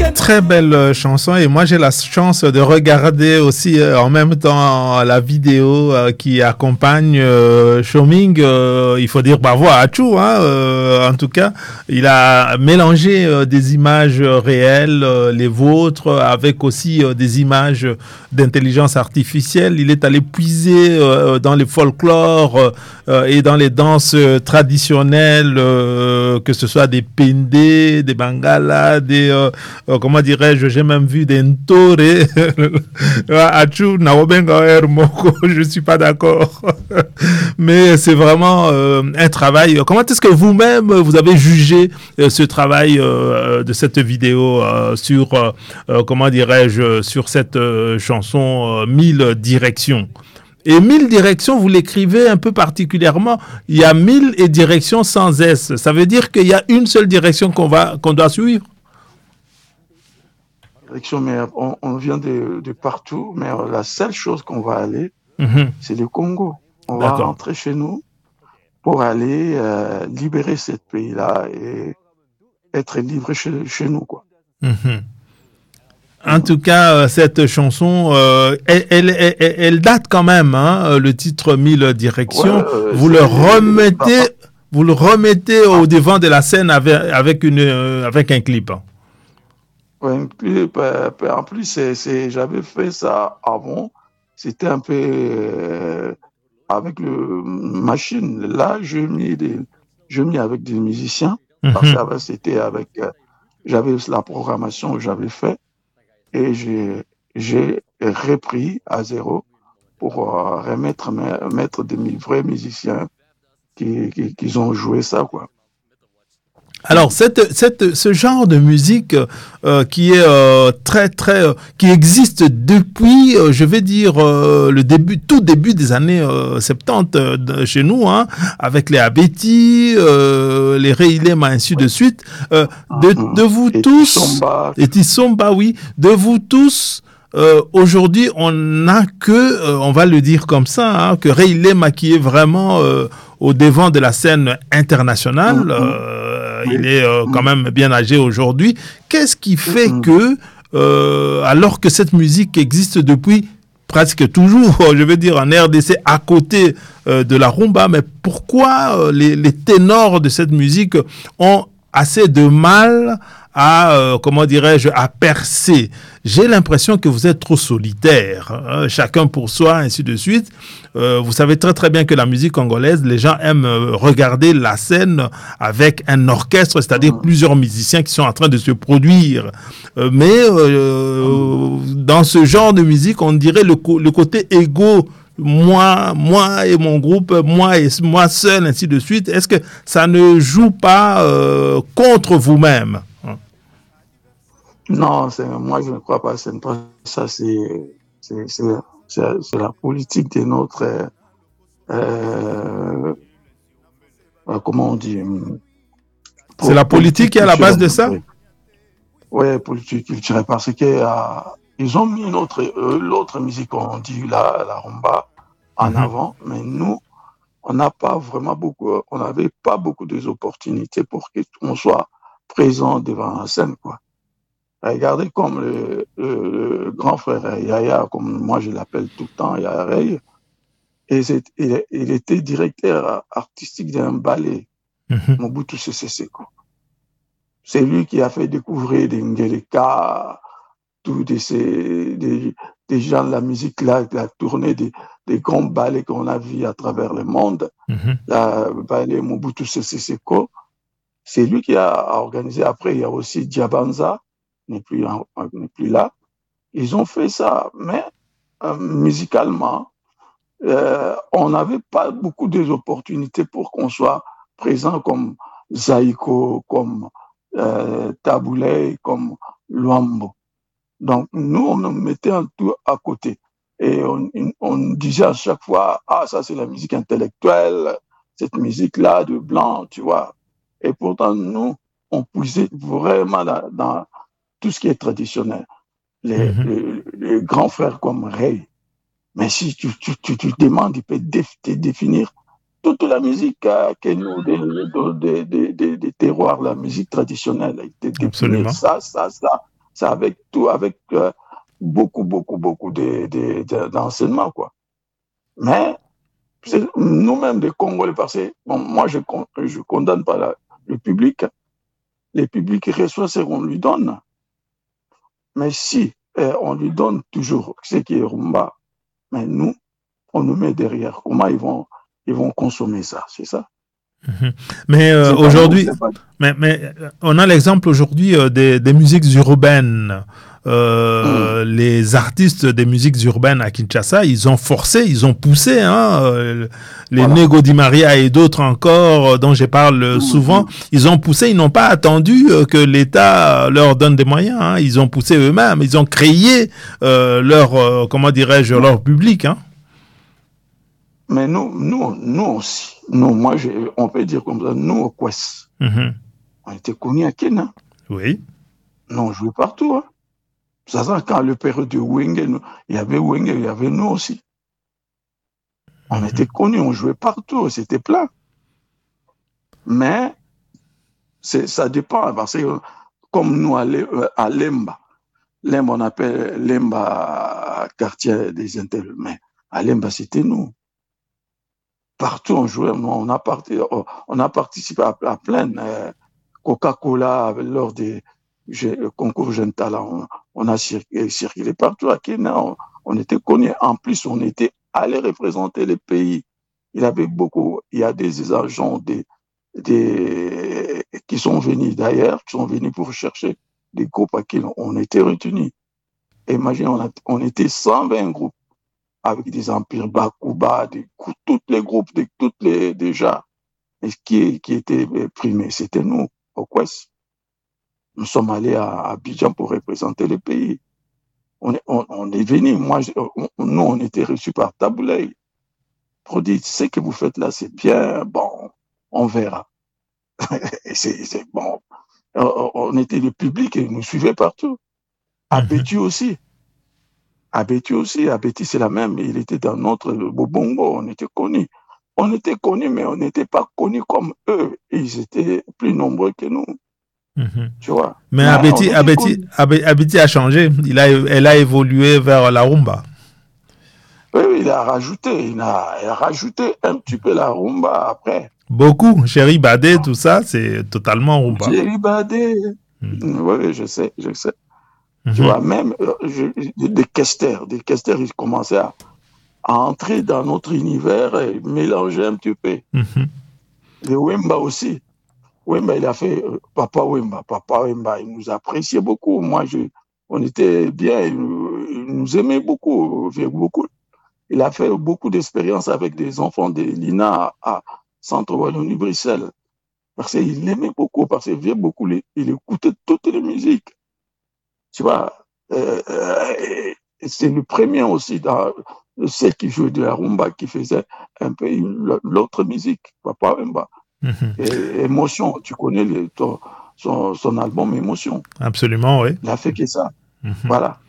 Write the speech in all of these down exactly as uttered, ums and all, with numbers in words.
Très belle euh, chanson et moi j'ai la chance de regarder aussi euh, en même temps la vidéo euh, qui accompagne euh, Choming. Euh, il faut dire bravo à Achou, hein, euh, en tout cas il a mélangé euh, des images réelles, euh, les vôtres, avec aussi euh, des images d'intelligence artificielle. Il est allé puiser euh, dans les folklores euh, et dans les danses traditionnelles, euh, que ce soit des pendé, des bangalas, des euh, euh, comment dirais-je, j'ai même vu des ntore. Achou, naobenga moko, je suis pas d'accord. Mais c'est vraiment euh, un travail. Comment est-ce que vous-même vous avez jugé euh, ce travail euh, de cette vidéo euh, sur euh, euh, comment dirais-je, sur cette euh, chanson euh, Mille directions? Et Mille directions, vous l'écrivez un peu particulièrement. Il y a mille et directions sans S. Ça veut dire qu'il y a une seule direction qu'on va, qu'on doit suivre. Direction, mais on, on vient de, de partout, mais la seule chose qu'on va aller, Mm-hmm. c'est le Congo. On D'accord. va rentrer chez nous pour aller euh, libérer ce pays-là et être libre chez, chez nous, quoi. Mm-hmm. En tout cas, cette chanson, euh, elle, elle, elle, elle date quand même, hein, le titre Mille directions. Ouais, euh, vous le remettez, vous le remettez au devant de la scène avec, avec une, euh, avec un clip. Ouais, un clip, euh, en plus, c'est, c'est, j'avais fait ça avant. C'était un peu euh, avec le machine. Là, je mis des, je mis avec des musiciens. Mm-hmm. Parce que c'était avec, euh, j'avais la programmation que j'avais fait. Et j'ai, j'ai repris à zéro pour euh, remettre mettre des vrais musiciens qui, qui, qui ont joué ça, quoi. Alors, cette, cette, ce genre de musique euh, qui est euh, très, très, euh, qui existe depuis, euh, je vais dire, euh, le début, tout début des années euh, soixante-dix euh, de, chez nous, hein, avec les Abeti, euh, les Reilem, ainsi de suite. Euh, de, de vous et tous, Tissomba. et Tissomba, oui, de vous tous, Euh, aujourd'hui, on n'a que, euh, on va le dire comme ça, hein, que Reilem qui est vraiment euh, au devant de la scène internationale. Mm-hmm. Euh, oui. Il est euh, quand même bien âgé aujourd'hui. Qu'est-ce qui fait mm-hmm. que, euh, alors que cette musique existe depuis presque toujours, je veux dire en R D C, à côté euh, de la rumba, mais pourquoi euh, les, les ténors de cette musique ont assez de mal à, euh, comment dirais-je, à percer? J'ai l'impression que vous êtes trop solitaire, hein, chacun pour soi, ainsi de suite. Euh, vous savez très très bien que la musique congolaise, les gens aiment euh, regarder la scène avec un orchestre, c'est-à-dire mmh. plusieurs musiciens qui sont en train de se produire. Euh, mais euh, mmh. dans ce genre de musique, on dirait le, co- le côté égo, moi, moi et mon groupe, moi et moi seul, ainsi de suite. Est-ce que ça ne joue pas euh, contre vous-même? Non, c'est, moi je ne crois pas. C'est pas ça. C'est, c'est, c'est, c'est, c'est la politique de notre, euh, euh, comment on dit. C'est la politique qui est à la base de ça. Oui, politique culturelle, parce que euh, ils ont mis notre, euh, l'autre musique, on dit la, la rumba, en mm-hmm. avant, mais nous, on n'a pas vraiment beaucoup, on n'avait pas beaucoup d'opportunités pour qu'on soit présent devant la scène, quoi. Regardez comme le, le, le grand frère Yaya, comme moi je l'appelle tout le temps, Yaya Rey, et il, il était directeur artistique d'un ballet, mm-hmm. Mobutu Sese Seko. C'est lui qui a fait découvrir des Ngeleka, tous des, des, des gens de la musique là, la tournée des, des grands ballets qu'on a vus à travers le monde. Mm-hmm. La ballet Mobutu Sese Seko, c'est lui qui a organisé. Après, il y a aussi Diabanza, n'est plus, n'est plus là. Ils ont fait ça, mais euh, musicalement, euh, on n'avait pas beaucoup d'opportunités pour qu'on soit présent comme Zaïko, comme euh, Taboulé, comme Luambo. Donc, nous, on nous mettait un tout à côté. Et on, on disait à chaque fois, ah, ça, c'est la musique intellectuelle, cette musique-là de blanc, tu vois. Et pourtant, nous, on poussait vraiment dans, dans tout ce qui est traditionnel. Les, mm-hmm. les, les grands frères comme Ray. Mais si tu, tu, tu, tu demandes, il peut déf, te définir toute la musique euh, que nous, des, des, des, des, des terroirs, la musique traditionnelle, il te définit ça, ça, ça. c'est avec tout, avec euh, beaucoup, beaucoup, beaucoup de, de, de, d'enseignement, quoi. Mais c'est nous-mêmes, les Congolais, parce que bon, moi, je ne condamne pas la, le public. Le public reçoit ce qu'on lui donne. Mais si eh, on lui donne toujours ce qui est rumba, mais nous, on nous met derrière. Comment ils vont, ils vont consommer ça, c'est ça. Mmh. Mais euh, aujourd'hui, pas... mais, mais on a l'exemple aujourd'hui euh, des, des musiques urbaines. Euh, mmh. Les artistes des musiques urbaines à Kinshasa, ils ont forcé, ils ont poussé, hein, euh, les voilà. Nego Di Maria et d'autres encore, euh, dont je parle mmh. souvent, ils ont poussé, ils n'ont pas attendu euh, que l'État leur donne des moyens, hein, ils ont poussé eux-mêmes, ils ont créé euh, leur, euh, comment dirais-je, mmh. leur public. Hein. Mais nous, nous, nous aussi, nous, moi, je, on peut dire comme ça, nous au Quest, mmh. on était connus à Kenya. Oui. Nous, on jouait partout, hein. Ça, quand le période de Wenge, il y avait Wenge, il y avait nous aussi. On mmh. était connus, on jouait partout, c'était plein. Mais c'est, ça dépend, parce que comme nous à Lemba, Lemba, on appelle Lemba quartier des intellectuels, mais à Lemba, c'était nous. Partout on jouait, on a, parti, on a participé à, à plein euh, Coca-Cola lors des le concours Jeune Talent, on, on a circulé, circulé partout à Kenya, on, on était connus. En plus, on était allé représenter les pays. Il y avait beaucoup, il y a des agents des, des, qui sont venus d'ailleurs, qui sont venus pour chercher des groupes à qui on était retenus. Imaginez, on, a, on était cent vingt groupes avec des empires Bakuba, des, tous les groupes, de, toutes les déjà, qui, qui étaient primés. C'était nous, au Quest. Nous sommes allés à Abidjan pour représenter le pays. On est, on, on est venus, moi, on, nous, on était reçus par Taboulay. Pour dire, ce que vous faites là, c'est bien, bon, on verra. Et c'est, c'est bon. On était le public et nous suivait partout. À Béti aussi. À Béti aussi, à Béti, c'est la même. Il était dans notre Bobongo, on était connus. On était connus, mais on n'était pas connus comme eux. Ils étaient plus nombreux que nous. Mmh. Tu vois. Mais Abeti, Abeti, Abeti a changé. Il a, elle a évolué vers la rumba. Oui, il a rajouté, il a, il a rajouté un petit peu la rumba après. Beaucoup. Chéri Badé, tout ça, c'est totalement rumba. Chéri Badé. Mmh. Oui, je sais, je sais. Mmh. Tu vois, même euh, je, des questeurs, des questeurs, ils commençaient à, à entrer dans notre univers et mélanger un petit peu. Mmh. Les Wemba aussi. Wemba, il a fait euh, Papa Wemba. Papa Wemba, il nous appréciait beaucoup. Moi, je, on était bien, il, il nous aimait beaucoup, beaucoup. Il a fait beaucoup d'expériences avec des enfants de l'I N A à Centre Wallonie-Bruxelles. Parce qu'il l'aimait beaucoup, parce qu'il vient beaucoup, il écoutait toutes les musiques. Tu vois, euh, euh, c'est le premier aussi dans ceux qui jouaient de la rumba qui faisait un peu l'autre musique, Papa Wemba. Mmh. Et Émotion, tu connais les, ton, son, son album Émotion. Absolument, oui. Il a fait que ça. Mmh. Voilà.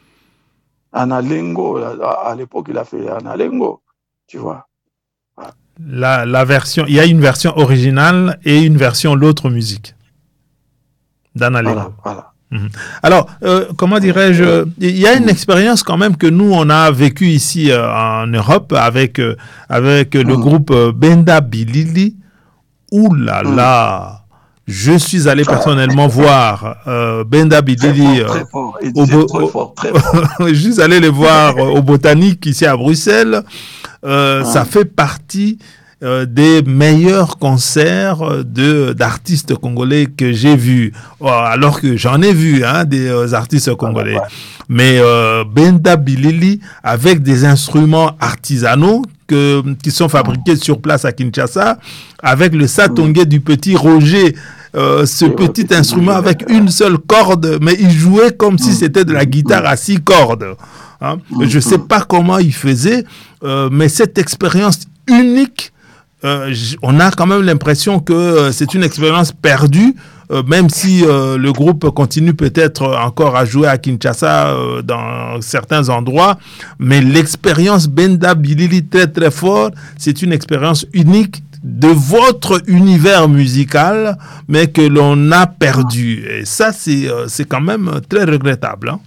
Analengo, à, à l'époque, il a fait Analengo, tu vois. Voilà. La, la version, il y a une version originale et une version l'autre musique d'Analengo. Voilà, voilà. Mmh. Alors, euh, comment dirais-je, il y a une expérience quand même que nous, on a vécu ici euh, en Europe avec, euh, avec le mmh. groupe euh, Benda Bilili. Ouh là là, je suis allé personnellement voir euh, Benda Bilili. Très fort, très fort. Au, très fort, très fort. Je suis allé les voir euh, au Botanique ici à Bruxelles. Euh, ah. Ça fait partie euh, des meilleurs concerts de d'artistes congolais que j'ai vus. Oh, alors que j'en ai vu hein, des euh, artistes congolais. Ah, ouais. Mais euh, Benda Bilili avec des instruments artisanaux que, qui sont fabriqués sur place à Kinshasa, avec le satongé du petit Roger, euh, ce et petit ouais, instrument avec une seule corde, mais il jouait comme si c'était de la guitare à six cordes. Hein. Je ne sais pas comment il faisait, euh, mais cette expérience unique, euh, on a quand même l'impression que euh, c'est une expérience perdue, euh, même si euh, le groupe continue peut-être encore à jouer à Kinshasa euh, dans certains endroits, mais l'expérience Benda Bilili très très fort, c'est une expérience unique de votre univers musical, mais que l'on a perdu. Et ça, c'est, euh, c'est quand même très regrettable. Hein?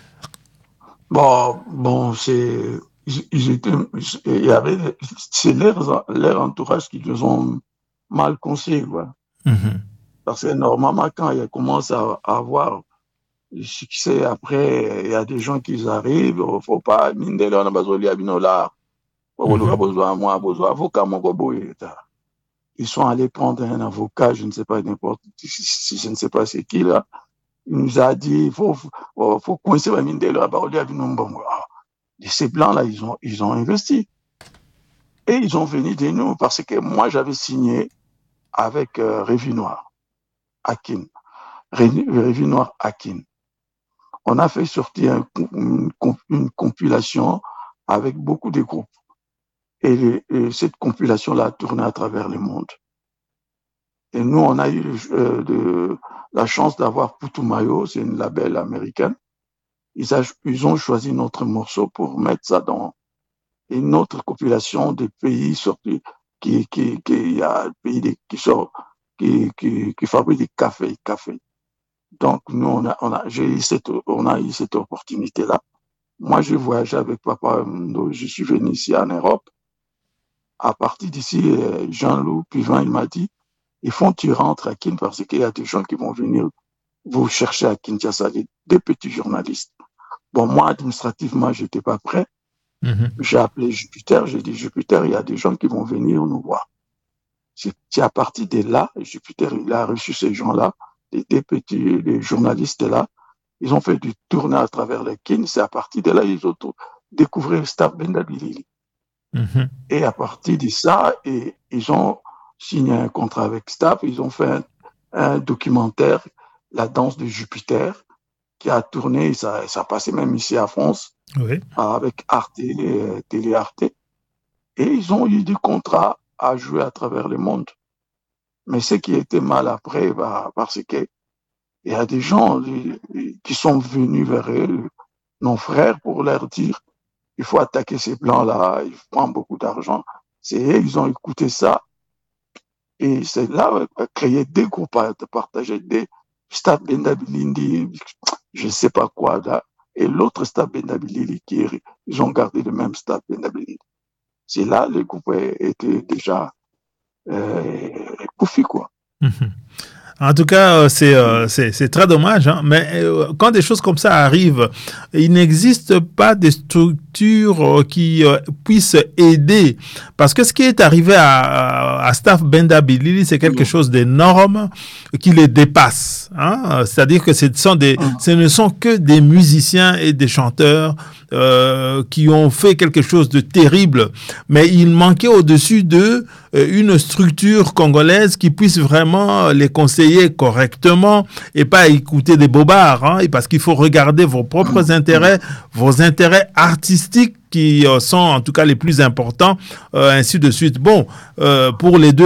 Bon, bon, c'est, ils, ils étaient, il y avait, c'est leur, leur entourage qui nous ont mal conseillé, quoi. Mm-hmm. Parce que normalement, quand il commence à, à avoir le succès, après, il y a des gens qui arrivent, il faut pas, mine de l'eau, on a besoin de l'abinola, on a besoin de moi, besoin d'avocat, mon gobo, ils sont allés prendre un avocat, je ne sais pas n'importe, si je ne sais pas c'est qui, là. Il nous a dit, il faut, faut, faut coincer la mine de l'eau, on a besoin et ces blancs-là, ils ont, ils ont investi. Et ils ont venu de nous parce que moi, j'avais signé avec euh, Revue Noire, Akin. Revue Noire, Akin. On a fait sortir un, une, une compilation avec beaucoup de groupes. Et, les, et cette compilation-là a tourné à travers le monde. Et nous, on a eu euh, de, la chance d'avoir Putumayo, c'est une label américaine. Ils, a, ils ont choisi notre morceau pour mettre ça dans une autre compilation des pays sortis, qui, qui, qui, il y a des pays qui sort, qui, qui, qui fabriquent des cafés, cafés. Donc, nous, on a, on a, j'ai eu cette, on a eu cette opportunité-là. Moi, j'ai voyagé avec papa, je suis venu ici en Europe. À partir d'ici, Jean-Loup Pivin, il m'a dit, il faut que tu rentres à Kin parce qu'il y a des gens qui vont venir vous chercher à Kinshasa, des, des petits journalistes. Bon, moi, administrativement, je n'étais pas prêt. Mm-hmm. J'ai appelé Jupiter, j'ai dit, Jupiter, il y a des gens qui vont venir nous voir. C'est, c'est à partir de là, Jupiter, il a reçu ces gens-là, les, les petits les journalistes-là, ils ont fait du tournée à travers les Kin, c'est à partir de là, ils ont découvert Staff Bendabilili. Mm-hmm. Et à partir de ça, et, ils ont signé un contrat avec Staff, ils ont fait un, un documentaire, La danse de Jupiter, qui a tourné, ça, ça passait même ici à France, oui. Avec Arte, euh, Télé Arte. Et ils ont eu des contrats à jouer à travers le monde. Mais ce qui était mal après, bah, parce que il y a des gens les, les, qui sont venus vers eux, nos frères, pour leur dire, il faut attaquer ces blancs-là, ils prennent beaucoup d'argent. C'est eux, ils ont écouté ça. Et c'est là, créer des groupes, à partager des Stade Bendabilindi, je ne sais pas quoi, là. Et l'autre Stade Bendabilindi, qui ils ont gardé le même Stade Bendabilindi. C'est là, le groupe était déjà euh, couffé, quoi. Mm-hmm. En tout cas, c'est, euh, c'est, c'est très dommage, hein, mais euh, quand des choses comme ça arrivent, il n'existe pas de structures qui euh, puissent aider. Parce que ce qui est arrivé à, à Staff Bendabilili, c'est quelque chose d'énorme qui les dépasse. Hein? C'est-à-dire que ce, sont des, ce ne sont que des musiciens et des chanteurs euh, qui ont fait quelque chose de terrible. Mais il manquait au-dessus d'eux une structure congolaise qui puisse vraiment les conseiller correctement et pas écouter des bobards, hein, parce qu'il faut regarder vos propres intérêts, vos intérêts artistiques qui euh, sont en tout cas les plus importants, euh, ainsi de suite. Bon, euh, pour les deux,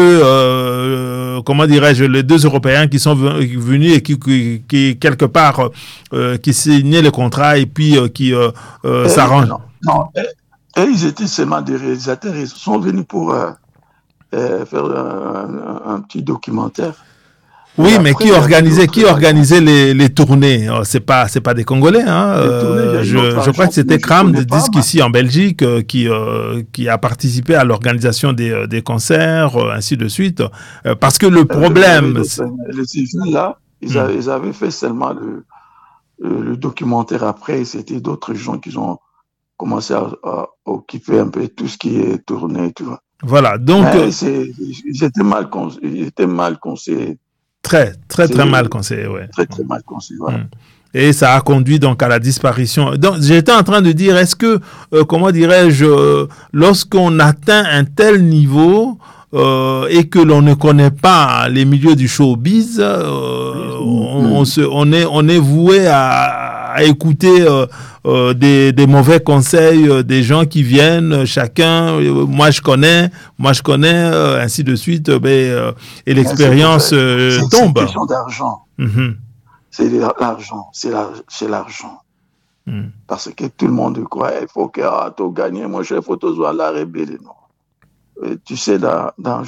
euh, comment dirais-je, les deux Européens qui sont venus et qui, qui, qui quelque part, euh, qui signaient le contrat et puis euh, qui euh, euh, s'arrangent. Non, non. Et, et ils étaient seulement des réalisateurs, ils sont venus pour euh, euh, faire un, un, un petit documentaire. Oui, mais qui organisait, qui organisait les, les tournées? C'est pas, c'est pas des Congolais, hein. Euh, je, je crois que c'était Kram de Disque ici en Belgique euh, qui, euh, qui a participé à l'organisation des, des concerts, euh, ainsi de suite. Euh, parce que le problème. Euh, les jeunes là, ils, a, ils avaient fait seulement le, le, le documentaire. Après, c'était d'autres gens qui ont commencé à, à occuper un peu tout ce qui est tourné, tu vois. Voilà, donc. Mais c'est, ils étaient mal, ils étaient mal conseillés. Très, très, très mal conseillé, ouais. Très, très mal conseillé, voilà. Mmh. Et ça a conduit donc à la disparition. Donc, j'étais en train de dire, est-ce que, euh, comment dirais-je, euh, lorsqu'on atteint un tel niveau euh, et que l'on ne connaît pas les milieux du showbiz, euh, mmh. on, on, se, on, est, on est voué à, à écouter euh, euh, des, des mauvais conseils, euh, des gens qui viennent, chacun, euh, moi je connais, moi je connais, euh, ainsi de suite, euh, ben, euh, et l'expérience c'est, euh, c'est, tombe. C'est une question d'argent. Mm-hmm. C'est l'argent, c'est, la, c'est l'argent. Mm. Parce que tout le monde croit, il faut que ah, tu gagnes, moi je faut que tu sois là, rébellé. Non. Et tu sais, dans, dans